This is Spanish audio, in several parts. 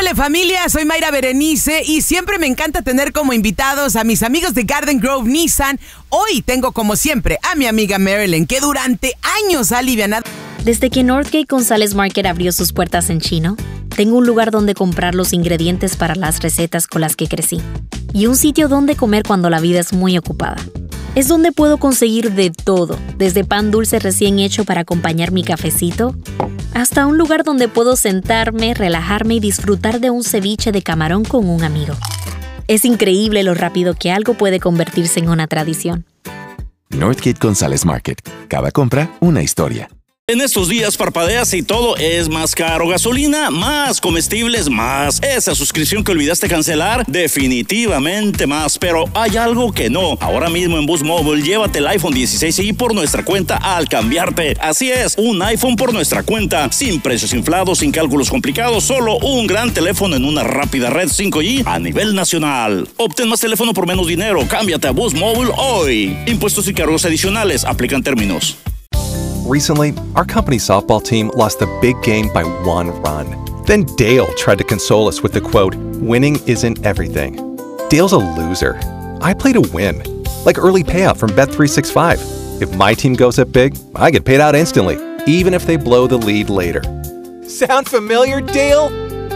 Ole familia, soy Mayra Berenice y siempre me encanta tener como invitados a mis amigos de Garden Grove Nissan. Hoy tengo como siempre a mi amiga Marilyn, que durante años ha alivianado. Desde que Northgate González Market abrió sus puertas en Chino, tengo un lugar donde comprar los ingredientes para las recetas con las que crecí y un sitio donde comer cuando la vida es muy ocupada. Es donde puedo conseguir de todo, desde pan dulce recién hecho para acompañar mi cafecito, hasta un lugar donde puedo sentarme, relajarme y disfrutar de un ceviche de camarón con un amigo. Es increíble lo rápido que algo puede convertirse en una tradición. Northgate González Market. Cada compra, una historia. En estos días parpadeas y todo es más caro. Gasolina, más comestibles, más. Esa suscripción que olvidaste cancelar, definitivamente más. Pero hay algo que no. Ahora mismo en Boost Mobile, llévate el iPhone 16i por nuestra cuenta al cambiarte. Así es, un iPhone por nuestra cuenta. Sin precios inflados, sin cálculos complicados, solo un gran teléfono en una rápida red 5G a nivel nacional. Obtén más teléfono por menos dinero. Cámbiate a Boost Mobile hoy. Impuestos y cargos adicionales. Aplican términos. Recently, our company softball team lost the big game by 1 run. Then Dale tried to console us with the quote, "Winning isn't everything." Dale's a loser. I play to win. Like early payout from Bet365. If my team goes up big, I get paid out instantly, even if they blow the lead later. Sound familiar, Dale?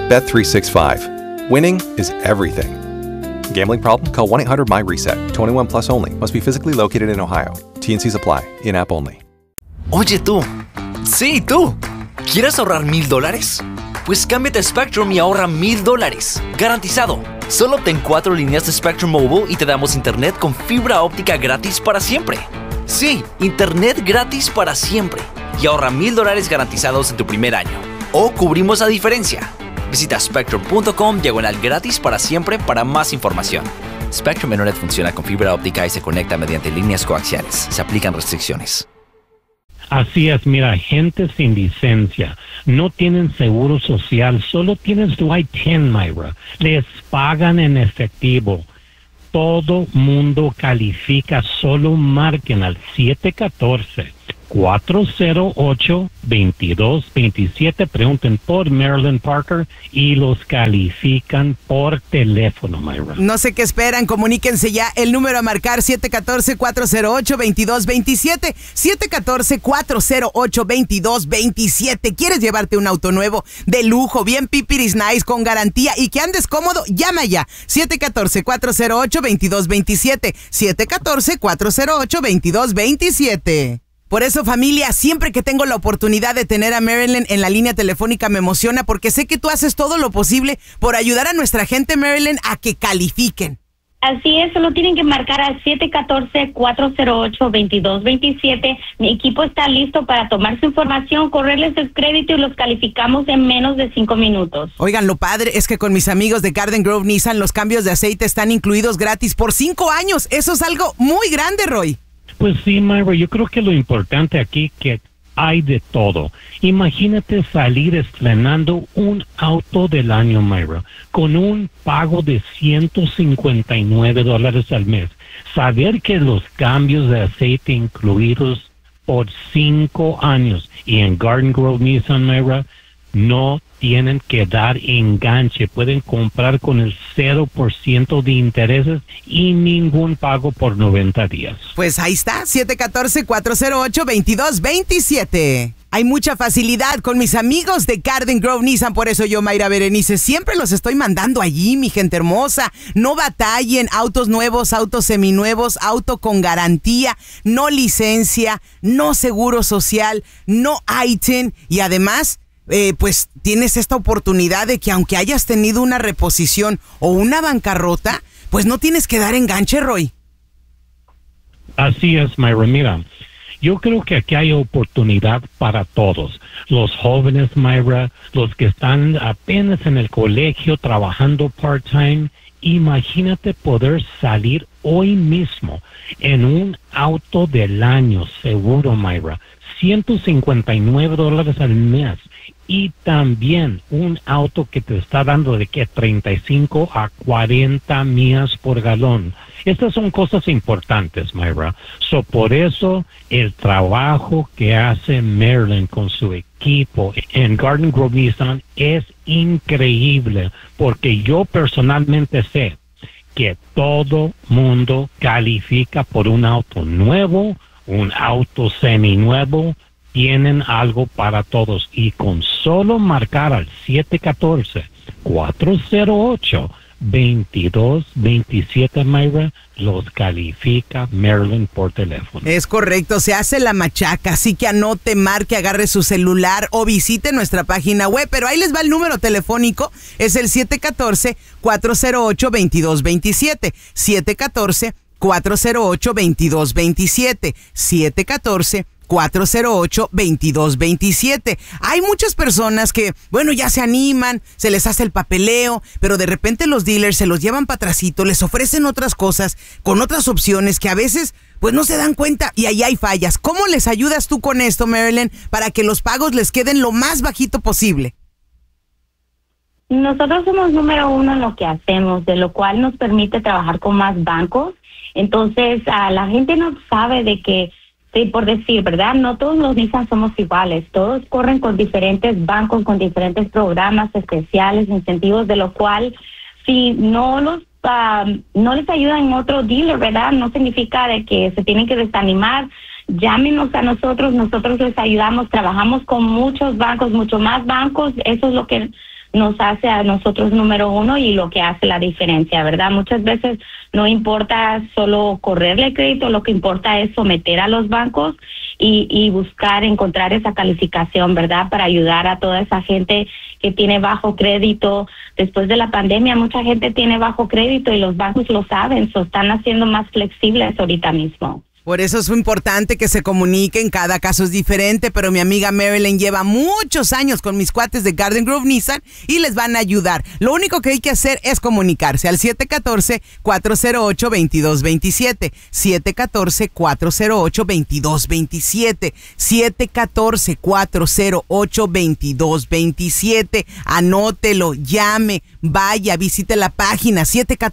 Bet365. Winning is everything. Gambling problem? Call 1-800-MY-RESET. 21 plus only. Must be physically located in Ohio. T&Cs apply. In-app only. Oye tú, sí tú, ¿quieres ahorrar $1,000? Pues cámbiate a Spectrum y ahorra $1,000, garantizado. Solo obtén 4 líneas de Spectrum Mobile y te damos internet con fibra óptica gratis para siempre. Sí, internet gratis para siempre. Y ahorra $1,000 garantizados en tu primer año. O cubrimos la diferencia. Visita spectrum.com/gratis para siempre para más información. Spectrum Internet funciona con fibra óptica y se conecta mediante líneas coaxiales. Se aplican restricciones. Así es, mira, gente sin licencia, no tienen seguro social, solo tienes tu I-10, Myra. Les pagan en efectivo. Todo mundo califica, solo marquen al 714-408-2227. Pregunten por Marilyn Parker y los califican por teléfono, Myra. No sé qué esperan, comuníquense ya. El número a marcar, 714-408-2227. 714-408-2227. ¿Quieres llevarte un auto nuevo, de lujo, bien pipiris nice, con garantía y que andes cómodo? Llama ya. 714-408-2227. 714-408-2227. Por eso, familia, siempre que tengo la oportunidad de tener a Marilyn en la línea telefónica me emociona porque sé que tú haces todo lo posible por ayudar a nuestra gente, Marilyn, a que califiquen. Así es, solo tienen que marcar al 714-408-2227. Mi equipo está listo para tomar su información, correrles el crédito y los calificamos en menos de 5 minutos. Oigan, lo padre es que con mis amigos de Garden Grove Nissan los cambios de aceite están incluidos gratis por 5 años. Eso es algo muy grande, Roy. Pues sí, Myra, yo creo que lo importante aquí que hay de todo. Imagínate salir estrenando un auto del año, Myra, con un pago de $159 al mes. Saber que los cambios de aceite incluidos por 5 años y en Garden Grove Nissan, Myra, no tienen que dar enganche. Pueden comprar con el 0% de intereses y ningún pago por 90 días. Pues ahí está, 714-408-2227. Hay mucha facilidad con mis amigos de Garden Grove Nissan, por eso yo, Mayra Berenice, siempre los estoy mandando allí, mi gente hermosa. No batallen, autos nuevos, autos seminuevos, auto con garantía, no licencia, no seguro social, no ITIN y además pues tienes esta oportunidad de que aunque hayas tenido una reposición o una bancarrota, pues no tienes que dar enganche, Roy. Así es, Myra. Mira, yo creo que aquí hay oportunidad para todos. Los jóvenes, Myra, los que están apenas en el colegio trabajando part-time. Imagínate poder salir hoy mismo en un auto del año seguro, Myra. $159 al mes. Y también un auto que te está dando de que 35 a 40 millas por galón. Estas son cosas importantes, Myra. Por eso el trabajo que hace Marilyn con su equipo equipo en Garden Grove Nissan es increíble, porque yo personalmente sé que todo mundo califica por un auto nuevo, un auto seminuevo. Tienen algo para todos, y con solo marcar al 714-408-2227, Mayra, los califica Marilyn por teléfono. Es correcto, se hace la machaca, así que anote, marque, agarre su celular o visite nuestra página web, pero ahí les va el número telefónico, es el 714-408-2227, 714-408-2227, 714-408-2227. Hay muchas personas que, bueno, ya se animan, se les hace el papeleo, pero de repente los dealers se los llevan para atrasito, les ofrecen otras cosas, con otras opciones que a veces pues no se dan cuenta y ahí hay fallas. ¿Cómo les ayudas tú con esto, Marilyn, para que los pagos les queden lo más bajito posible? Nosotros somos número uno en lo que hacemos, de lo cual nos permite trabajar con más bancos. Entonces, la gente no sabe de que, sí, por decir, ¿verdad? No todos los Nissan somos iguales. Todos corren con diferentes bancos, con diferentes programas especiales, incentivos, de lo cual, si no les ayudan en otro dealer, ¿verdad? No significa de que se tienen que desanimar. Llámenos a nosotros les ayudamos. Trabajamos con muchos bancos, mucho más bancos. Eso es lo que nos hace a nosotros número uno y lo que hace la diferencia, ¿verdad? Muchas veces no importa solo correrle crédito, lo que importa es someter a los bancos y buscar, encontrar esa calificación, ¿verdad? Para ayudar a toda esa gente que tiene bajo crédito. Después de la pandemia, mucha gente tiene bajo crédito y los bancos lo saben, se están haciendo más flexibles ahorita mismo. Por eso es muy importante que se comuniquen, cada caso es diferente, pero mi amiga Marilyn lleva muchos años con mis cuates de Garden Grove Nissan y les van a ayudar. Lo único que hay que hacer es comunicarse al 714-408-2227, 714-408-2227, 714-408-2227. Anótelo, llame, vaya, visite la página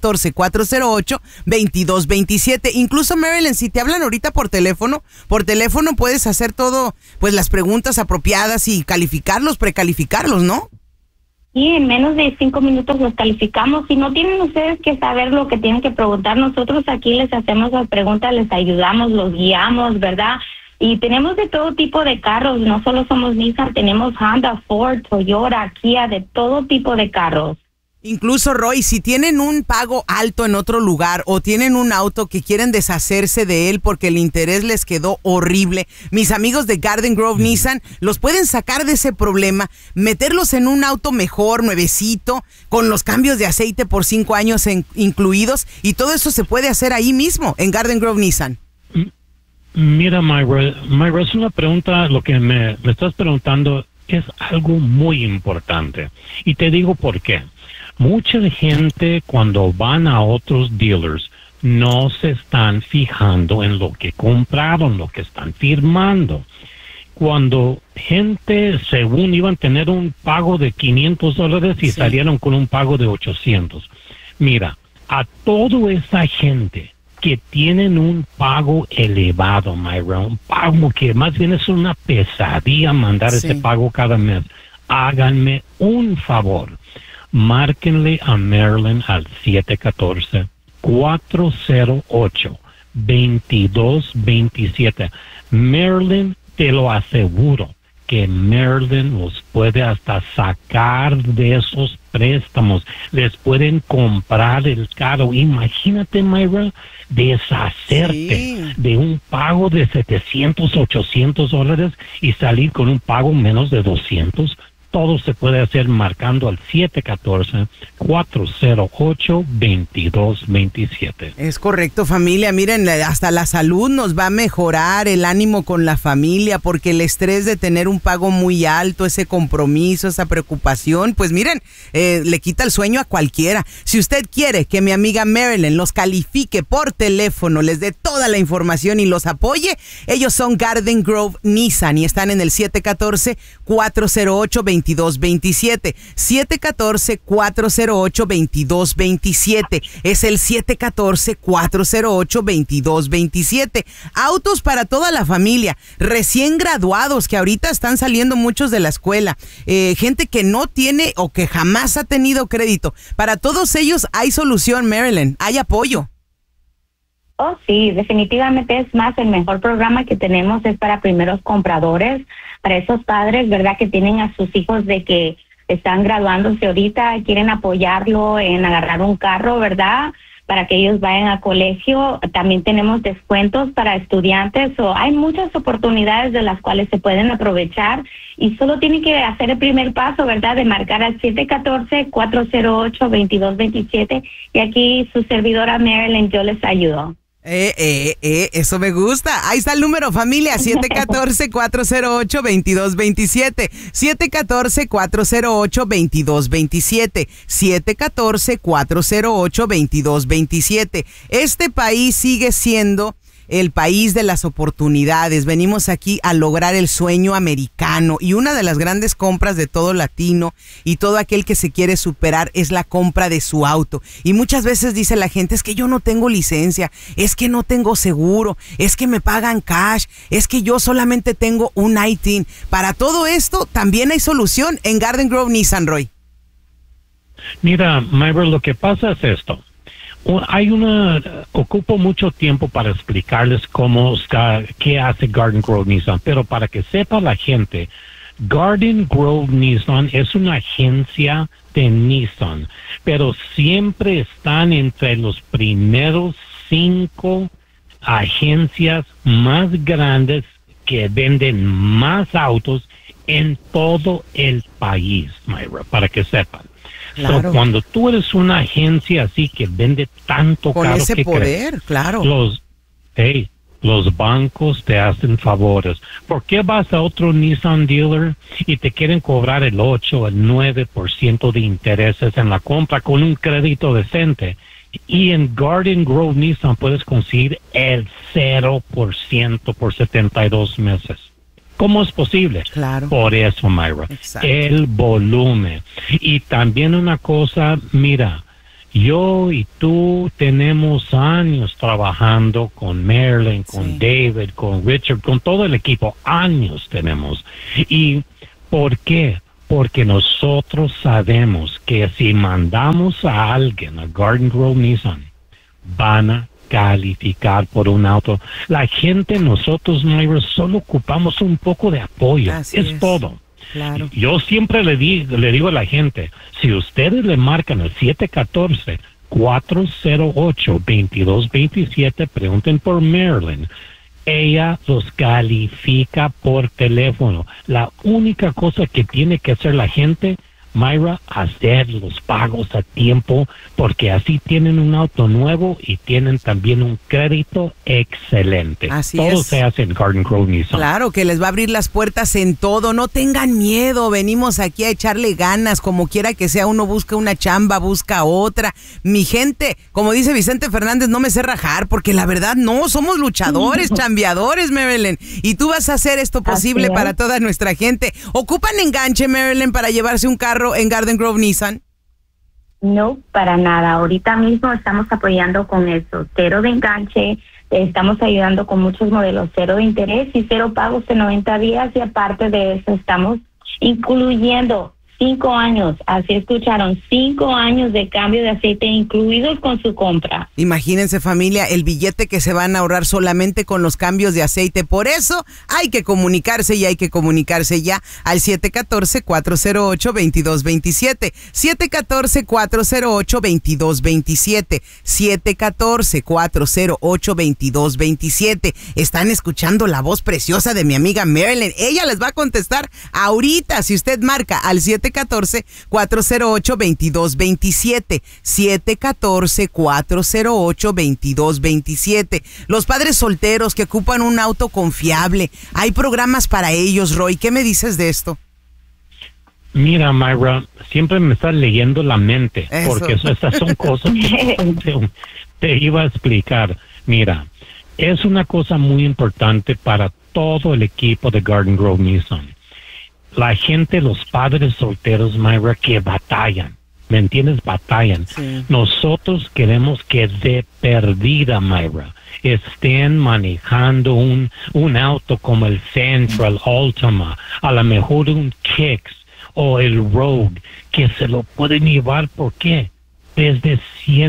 714-408-2227. Incluso, Marilyn, si te hablan ahorita por teléfono puedes hacer todo, pues las preguntas apropiadas y calificarlos, precalificarlos, ¿no? Sí, en menos de 5 minutos los calificamos. Si no tienen ustedes que saber lo que tienen que preguntar, nosotros aquí les hacemos las preguntas, les ayudamos, los guiamos, ¿verdad? Y tenemos de todo tipo de carros, no solo somos Nissan, tenemos Honda, Ford, Toyota, Kia, de todo tipo de carros. Incluso, Roy, si tienen un pago alto en otro lugar o tienen un auto que quieren deshacerse de él porque el interés les quedó horrible, mis amigos de Garden Grove Nissan los pueden sacar de ese problema, meterlos en un auto mejor, nuevecito, con los cambios de aceite por 5 años incluidos, y todo eso se puede hacer ahí mismo, en Garden Grove Nissan. Mira, Mayra, es una pregunta, lo que me estás preguntando es algo muy importante, y te digo por qué. Mucha gente cuando van a otros dealers no se están fijando en lo que compraron, lo que están firmando. Cuando gente, según iban a tener un pago de $500 y salieron con un pago de $800. Mira, a toda esa gente que tienen un pago elevado, Mayra, un pago que más bien es una pesadilla mandar ese pago cada mes, háganme un favor. Márquenle a Marilyn al 714-408-2227. Marilyn, te lo aseguro que Marilyn los puede hasta sacar de esos préstamos. Les pueden comprar el carro. Imagínate, Mayra, deshacerte de un pago de $700, $800 y salir con un pago menos de $200. Todo se puede hacer marcando al 714-408-2227. Es correcto, familia. Miren, hasta la salud nos va a mejorar, el ánimo con la familia, porque el estrés de tener un pago muy alto, ese compromiso, esa preocupación, pues miren, le quita el sueño a cualquiera. Si usted quiere que mi amiga Marilyn los califique por teléfono, les dé toda la información y los apoye, ellos son Garden Grove Nissan y están en el 714-408-2227. 714-408-2227. 714-408-2227. Es el 714-408-2227. Autos para toda la familia, recién graduados que ahorita están saliendo muchos de la escuela, gente que no tiene o que jamás ha tenido crédito. Para todos ellos hay solución, Marilyn, hay apoyo. Oh, sí, definitivamente es más, el mejor programa que tenemos es para primeros compradores, para esos padres, ¿verdad?, que tienen a sus hijos de que están graduándose ahorita, quieren apoyarlo en agarrar un carro, ¿verdad?, para que ellos vayan a colegio. También tenemos descuentos para estudiantes, hay muchas oportunidades de las cuales se pueden aprovechar y solo tienen que hacer el primer paso, ¿verdad?, de marcar al 714-408-2227 y aquí su servidora Marilyn, yo les ayudo. Eso me gusta. Ahí está el número, familia, 714-408-2227. 714-408-2227. 714-408-2227. Este país sigue siendo el país de las oportunidades. Venimos aquí a lograr el sueño americano y una de las grandes compras de todo latino y todo aquel que se quiere superar es la compra de su auto. Y muchas veces dice la gente, es que yo no tengo licencia, es que no tengo seguro, es que me pagan cash, es que yo solamente tengo un ITIN. Para todo esto también hay solución en Garden Grove Nissan, Roy. Mira, Myra, lo que pasa es esto. Ocupo mucho tiempo para explicarles qué hace Garden Grove Nissan, pero para que sepa la gente, Garden Grove Nissan es una agencia de Nissan, pero siempre están entre los primeros 5 agencias más grandes que venden más autos en todo el país, Myra, para que sepan. Claro. So, cuando tú eres una agencia así que vende tanto con caro, ese ¿qué poder? crees? Claro. Los bancos te hacen favores. ¿Por qué vas a otro Nissan dealer y te quieren cobrar el 8, el 9% de intereses en la compra con un crédito decente? Y en Garden Grove Nissan puedes conseguir el 0% por 72 meses. ¿Cómo es posible? Claro. Por eso, Myra. Exacto. El volumen. Y también una cosa, mira, yo y tú tenemos años trabajando con Marilyn, con David, con Richard, con todo el equipo. Años tenemos. ¿Y por qué? Porque nosotros sabemos que si mandamos a alguien a Garden Grove Nissan, van a calificar por un auto. La gente, nosotros, Myra, solo ocupamos un poco de apoyo. Es todo. Claro. Yo siempre le digo a la gente, si ustedes le marcan el 714-408-2227, pregunten por Marilyn. Ella los califica por teléfono. La única cosa que tiene que hacer la gente, Myra, hacer los pagos a tiempo, porque así tienen un auto nuevo y tienen también un crédito excelente. Así todo es. se hace en Garden Grove Nissan. Claro, que les va a abrir las puertas en todo. No tengan miedo, venimos aquí a echarle ganas, como quiera que sea. Uno busca una chamba, busca otra. Mi gente, como dice Vicente Fernández, no me sé rajar, porque la verdad no, somos luchadores, chambeadores, Marilyn. Y tú vas a hacer esto posible para toda nuestra gente. ¿Ocupan enganche, Marilyn, para llevarse un carro en Garden Grove Nissan? No, para nada. Ahorita mismo estamos apoyando con eso. 0 de enganche, estamos ayudando con muchos modelos, 0 de interés y 0 pagos de 90 días. Y aparte de eso, estamos incluyendo 5 años, así escucharon, 5 años de cambio de aceite incluidos con su compra. Imagínense, familia, el billete que se van a ahorrar solamente con los cambios de aceite. Por eso hay que comunicarse y hay que comunicarse ya al 714-408-2227. 714-408-2227. 714-408-2227. Están escuchando la voz preciosa de mi amiga Marilyn. Ella les va a contestar ahorita si usted marca al 714-408-2227. 714-408-2227. Los padres solteros que ocupan un auto confiable, hay programas para ellos, Roy. ¿Qué me dices de esto? Mira, Myra, siempre me estás leyendo la mente, porque estas son cosas que te iba a explicar. Mira, es una cosa muy importante para todo el equipo de Garden Grove Nissan. la gente, los padres solteros, Myra, que batallan. ¿Me entiendes? Batallan. Sí. Nosotros queremos que de perdida, Myra, estén manejando un auto como el Central, Altima, a lo mejor un Kicks o el Rogue, que se lo pueden llevar, ¿por qué? Desde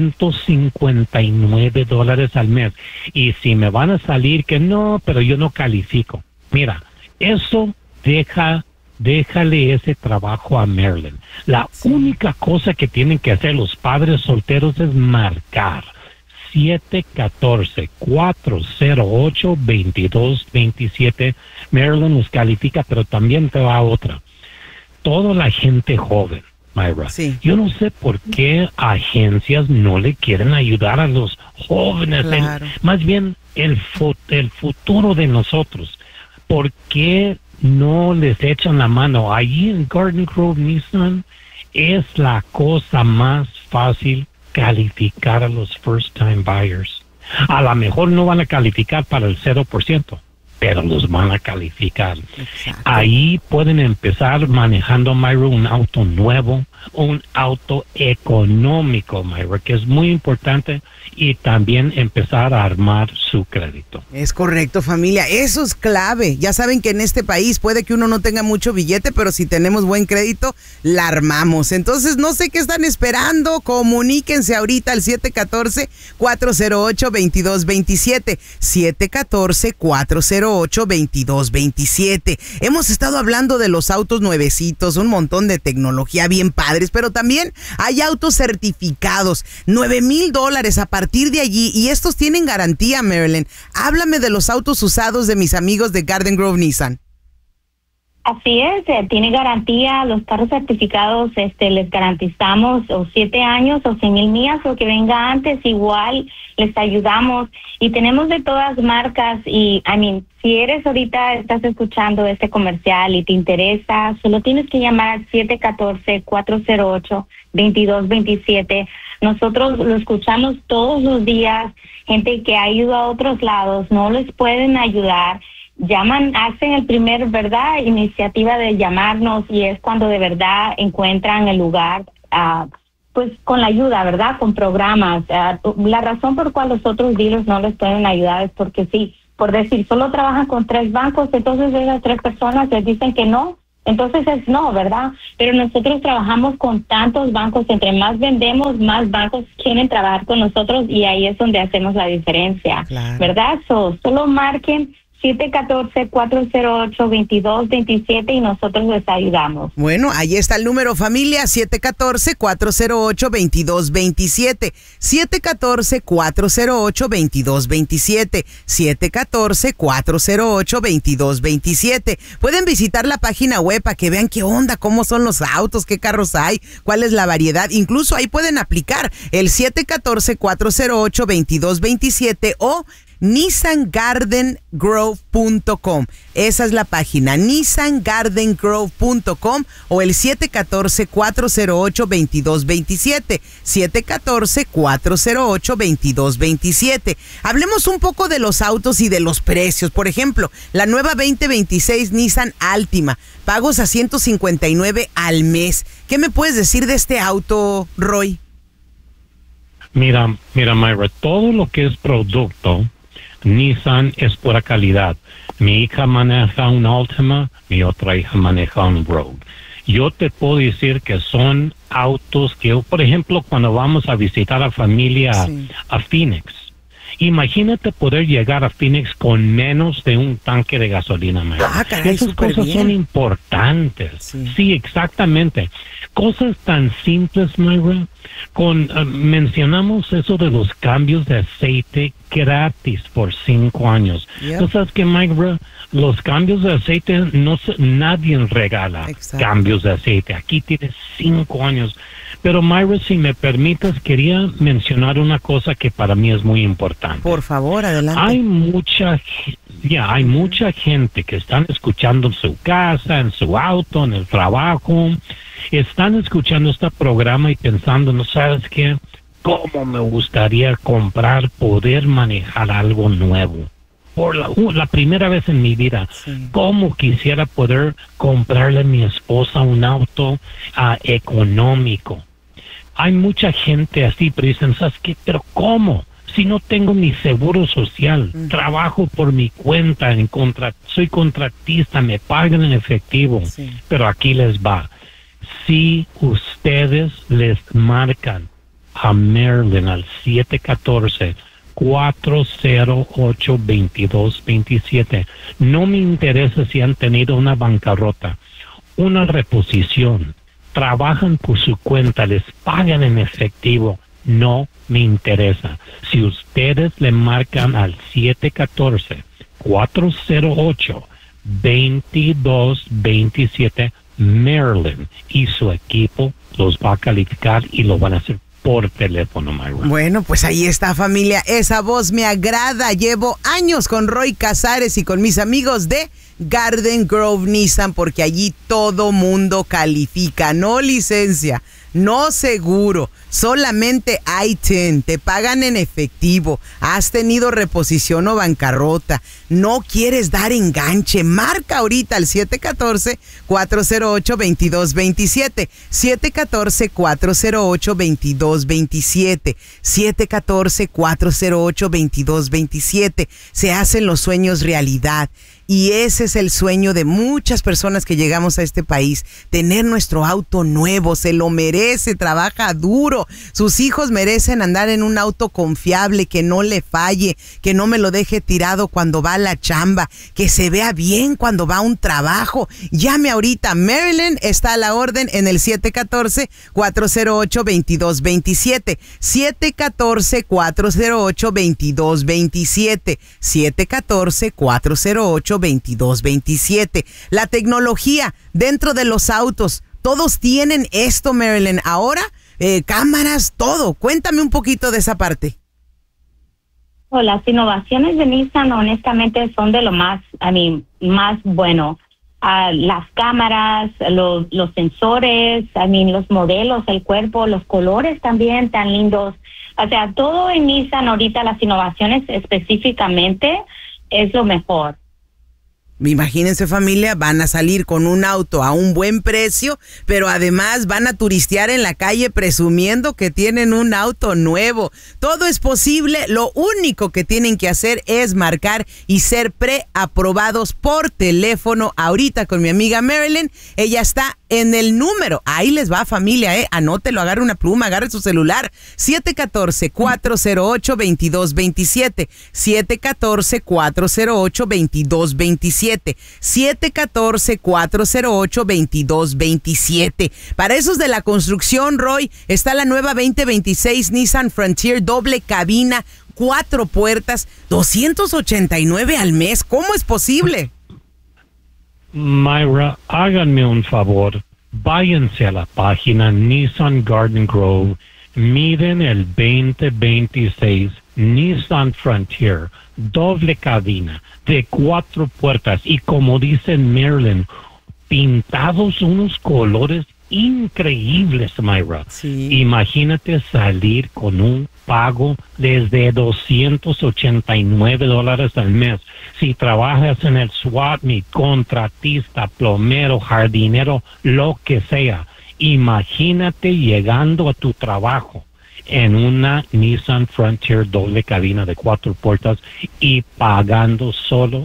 $159 al mes. Y si me van a salir que no, pero yo no califico. Mira, eso déjale ese trabajo a Marilyn. La única cosa que tienen que hacer los padres solteros es marcar 714-408-2227. Marilyn nos califica, pero también te va otra. Toda la gente joven, Myra. Sí. Yo no sé por qué agencias no le quieren ayudar a los jóvenes, Claro. más bien el futuro de nosotros. ¿Por qué no les echan la mano? Allí en Garden Grove Nissan es la cosa más fácil calificar a los first time buyers. A lo mejor no van a calificar para el 0%, pero los van a calificar. Exacto. Ahí pueden empezar manejando, Myra, un auto nuevo, un auto económico, Myra, que es muy importante, y también empezar a armar su crédito. Es correcto, familia. Eso es clave. Ya saben que en este país puede que uno no tenga mucho billete, pero si tenemos buen crédito, la armamos. Entonces, no sé qué están esperando. Comuníquense ahorita al 714-408-2227. 714-408-2227. Hemos estado hablando de los autos nuevecitos, un montón de tecnología bien padres, pero también hay autos certificados. $9,000 a partir de allí, y estos tienen garantía, Marilyn. Háblame de los autos usados de mis amigos de Garden Grove Nissan. Así es, tiene garantía, los carros certificados, les garantizamos o 7 años o 100,000 millas, o que venga antes, igual les ayudamos, y tenemos de todas marcas. Y si eres ahorita, estás escuchando este comercial y te interesa, solo tienes que llamar al 714-408-2227. Nosotros lo escuchamos todos los días, gente que ha ido a otros lados, no les pueden ayudar. Llaman, hacen el primer, ¿verdad?, iniciativa de llamarnos, y es cuando de verdad encuentran el lugar, pues con la ayuda, ¿verdad?, con programas. La razón por cual los otros dealers no les pueden ayudar es porque sí, por decir, solo trabajan con 3 bancos, entonces esas 3 personas les dicen que no, entonces es no, ¿verdad? Pero nosotros trabajamos con tantos bancos, entre más vendemos, más bancos quieren trabajar con nosotros, y ahí es donde hacemos la diferencia, Claro. ¿verdad? Solo marquen 714-408-2227 y nosotros les ayudamos. Bueno, ahí está el número, familia, 714-408-2227. 714-408-2227. 714-408-2227. Pueden visitar la página web para que vean qué onda, cómo son los autos, qué carros hay, cuál es la variedad. Incluso ahí pueden aplicar el 714-408-2227 o NissanGardenGrove.com. Esa es la página, NissanGardenGrove.com, o el 714-408-2227. 714-408-2227. Hablemos un poco de los autos y de los precios. Por ejemplo, la nueva 2026 Nissan Altima, pagos a $159 al mes. ¿Qué me puedes decir de este auto, Roy? Mira, Myra, todo lo que es producto Nissan es pura calidad. Mi hija maneja un Altima, mi otra hija maneja un Rogue. Yo te puedo decir que son autos que, por ejemplo, cuando vamos a visitar a familia a Phoenix, imagínate poder llegar a Phoenix con menos de un tanque de gasolina, Myra. Ah, caray, esas súper cosas bien. son importantes. Sí, exactamente. Cosas tan simples, Myra. Mencionamos eso de los cambios de aceite gratis por 5 años. Yep. Tú sabes que, Myra, los cambios de aceite nadie regala. Exacto. Cambios de aceite. Aquí tienes 5 años. Pero, Myra, si me permites, quería mencionar una cosa que para mí es muy importante. Por favor, adelante. Hay mucha gente que están escuchando en su casa, en su auto, en el trabajo. Están escuchando este programa y pensando, ¿no sabes qué? ¿Cómo me gustaría poder manejar algo nuevo? por la primera vez en mi vida. ¿Cómo quisiera poder comprarle a mi esposa un auto económico? Hay mucha gente así, pero dicen, ¿sabes qué? ¿Pero cómo? Si no tengo mi seguro social, trabajo por mi cuenta, soy contratista, me pagan en efectivo, pero aquí les va. Si ustedes les marcan a Marilyn al 714-408-2227, no me interesa si han tenido una bancarrota, una reposición, trabajan por su cuenta, les pagan en efectivo, no me interesa. Si ustedes le marcan al 714-408-2227, Marilyn y su equipo los va a calificar y lo van a hacer por teléfono, Mayra. Bueno, pues ahí está, familia. Esa voz me agrada. Llevo años con Roy Casares y con mis amigos de Garden Grove Nissan, porque allí todo mundo califica. No licencia, no seguro, solamente ITIN, te pagan en efectivo, has tenido reposición o bancarrota, no quieres dar enganche, marca ahorita al 714-408-2227, 714-408-2227, 714-408-2227, se hacen los sueños realidad. Y ese es el sueño de muchas personas que llegamos a este país, tener nuestro auto nuevo, se lo merece, trabaja duro, sus hijos merecen andar en un auto confiable, que no le falle, que no me lo deje tirado cuando va a la chamba, que se vea bien cuando va a un trabajo. Llame ahorita, Marilyn está a la orden en el 714-408-2227, 714-408-2227, 714-408-2227. La tecnología dentro de los autos, todos tienen esto, Marilyn. Ahora, cámaras, todo. Cuéntame un poquito de esa parte. Las innovaciones de Nissan, honestamente, son de lo más bueno. Las cámaras, los sensores, los modelos, el cuerpo, los colores también tan lindos. O sea, todo en Nissan ahorita, las innovaciones específicamente, es lo mejor. Imagínense, familia, van a salir con un auto a un buen precio, pero además van a turistear en la calle presumiendo que tienen un auto nuevo. Todo es posible, lo único que tienen que hacer es marcar y ser preaprobados por teléfono. Ahorita con mi amiga Marilyn, ella está en el número, ahí les va, familia, anótelo, agarre una pluma, agarre su celular, 714-408-2227, 714-408-2227, 714-408-2227. Para esos de la construcción, Roy, está la nueva 2026 Nissan Frontier doble cabina, 4 puertas, $289 al mes. ¿Cómo es posible? Mayra, háganme un favor, váyanse a la página Nissan Garden Grove, miren el 2026 Nissan Frontier, doble cabina, de 4 puertas y como dice Marilyn, pintados unos colores increíbles, Mayra. Sí. Imagínate salir con un pago desde $289 al mes. Si trabajas en el SWAT meet, contratista, plomero, jardinero, lo que sea, imagínate llegando a tu trabajo en una Nissan Frontier doble cabina de 4 puertas y pagando solo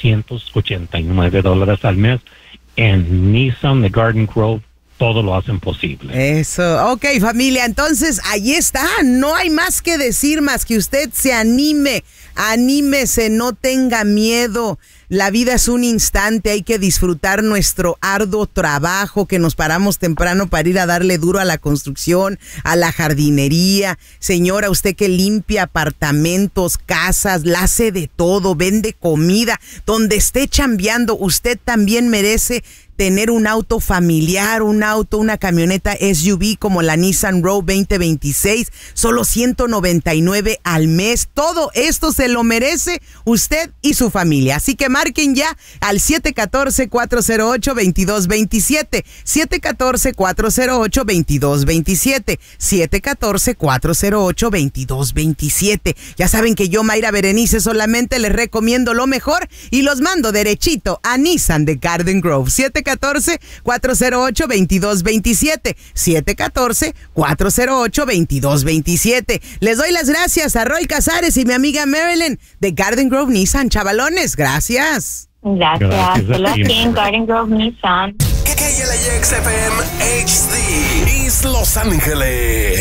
$289 al mes. En Nissan de Garden Grove todo lo hacen posible. Eso, ok, familia, entonces ahí está, no hay más que decir, más que usted se anime, anímese, no tenga miedo. La vida es un instante, hay que disfrutar nuestro arduo trabajo, que nos paramos temprano para ir a darle duro a la construcción, a la jardinería. Señora, usted que limpia apartamentos, casas, la hace de todo, vende comida, donde esté chambeando, usted también merece tener un auto familiar, una camioneta SUV como la Nissan Rogue 2026, solo $199 al mes. Todo esto se lo merece usted y su familia. Así que marquen ya al 714-408-2227. 714-408-2227. 714-408-2227. Ya saben que yo, Mayra Berenice, solamente les recomiendo lo mejor y los mando derechito a Nissan de Garden Grove. 714-408-2227. 714-408-2227. Les doy las gracias a Roy Casares y mi amiga Marilyn de Garden Grove Nissan. Chavalones, gracias. Gracias. Solo aquí en Garden Grove Nissan. KLIX FM HD, East Los Ángeles.